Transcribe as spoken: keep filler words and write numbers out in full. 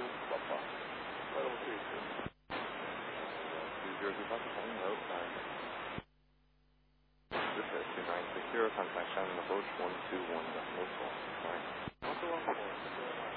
Papa. Level three two. two zero two Papa, calling out. This is two nine six zero, contact Shannon approach one two one decimal four. Sorry. one two one four.